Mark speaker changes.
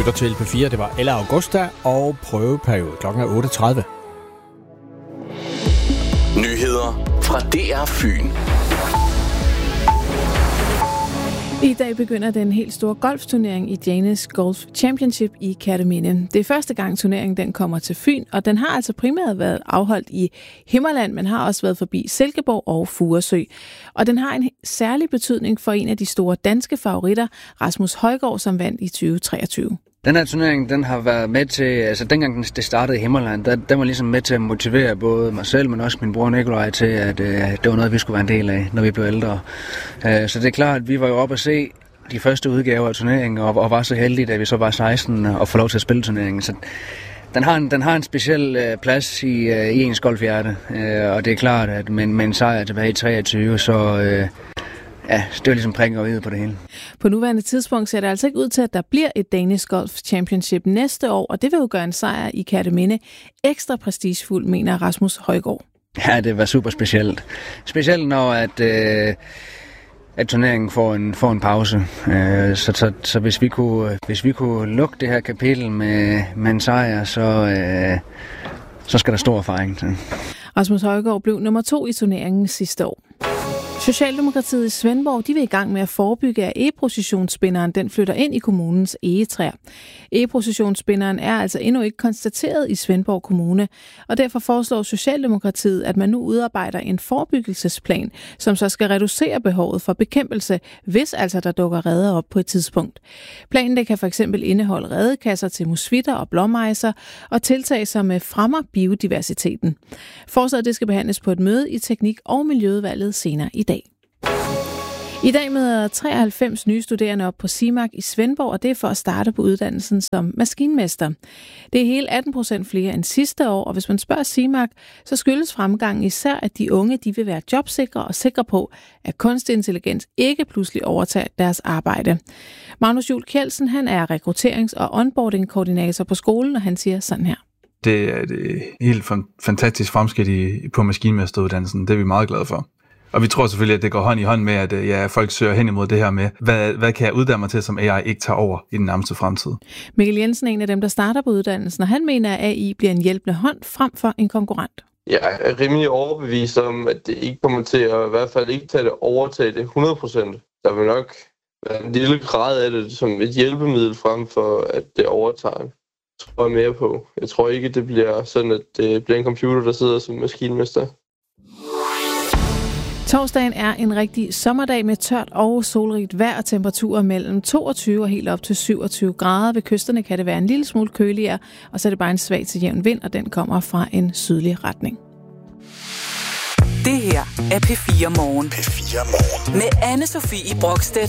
Speaker 1: lytter til P4. Det var Ella Augusta og prøveperiode. Klokken er 8:30.
Speaker 2: Nyheder fra DR Fyn.
Speaker 3: I dag begynder den helt store golfturnering i Danish Golf Championship i Kerteminde. Det er første gang turneringen den kommer til Fyn, og den har altså primært været afholdt i Himmerland, men har også været forbi Silkeborg og Furesø. Og den har en særlig betydning for en af de store danske favoritter, Rasmus Højgaard, som vandt i 2023.
Speaker 4: Den her turnering, den har været med til, altså dengang det startede i Himmerland, den var ligesom med til at motivere både mig selv, men også min bror Nikolaj til, at det var noget, vi skulle være en del af, når vi blev ældre. Så det er klart, at vi var jo oppe at se de første udgaver af turneringen, og var så heldige, at vi så var 16 og få lov til at spille turneringen. Så den har en speciel plads i ens golfhjerte, og det er klart, at med en sejr tilbage i 23, så... Ja, det var ligesom prikken over på det hele.
Speaker 3: På nuværende tidspunkt ser det altså ikke ud til, at der bliver et Danish Golf Championship næste år, og det vil jo gøre en sejr i Kerteminde ekstra prestigefuld, mener Rasmus Højgaard.
Speaker 4: Ja, det var super specielt. Specielt når at turneringen får en pause. Så hvis vi kunne lukke det her kapitel med en sejr, så skal der stor erfaring til.
Speaker 3: Rasmus Højgaard blev nummer 2 i turneringen sidste år. Socialdemokratiet i Svendborg, de vil i gang med at forebygge, at egeprocessionsspinderen den flytter ind i kommunens egetræer. Egeprocessionsspinderen er altså endnu ikke konstateret i Svendborg Kommune, og derfor foreslår Socialdemokratiet, at man nu udarbejder en forebyggelsesplan, som så skal reducere behovet for bekæmpelse, hvis altså der dukker reder op på et tidspunkt. Planen det kan f.eks. indeholde redekasser til musvitter og blåmejser og tiltag, som fremmer biodiversiteten. Forslaget det skal behandles på et møde i Teknik- og Miljøudvalget senere i dag. I dag møder 93 nye studerende op på CIMAC i Svendborg, og det er for at starte på uddannelsen som maskinmester. Det er hele 18% flere end sidste år, og hvis man spørger CIMAC, så skyldes fremgangen især, at de unge de vil være jobsikre og sikre på, at kunstig intelligens ikke pludselig overtager deres arbejde. Magnus Juhl Kjeldsen, han er rekrutterings- og onboarding-koordinator på skolen, og han siger sådan her.
Speaker 5: Det er et helt fantastisk fremskridt på maskinmesteruddannelsen. Det er vi meget glade for. Og vi tror selvfølgelig, at det går hånd i hånd med, at folk søger hen imod det her med, hvad kan jeg uddanne mig til, som AI ikke tager over i den nærmeste fremtid.
Speaker 3: Mikkel Jensen er en af dem, der starter på uddannelsen, og han mener, at AI bliver en hjælpende hånd frem for en konkurrent.
Speaker 6: Jeg er rimelig overbevist om, at det ikke kommer til at i hvert fald ikke overtage det 100%. Der vil nok være en lille grad af det som et hjælpemiddel frem for, at det overtager. Det tror jeg mere på. Jeg tror ikke, det bliver sådan, at det bliver en computer, der sidder som maskinmester.
Speaker 3: Torsdagen er en rigtig sommerdag med tørt og solrigt vejr og temperaturer mellem 22 og helt op til 27 grader. Ved kysterne kan det være en lille smule køligere, og så er det bare en svag til jævn vind, og den kommer fra en sydlig retning.
Speaker 7: Det her er P4 Morgen.
Speaker 2: P4 Morgen.
Speaker 7: Med Anne-Sophie Brokstedt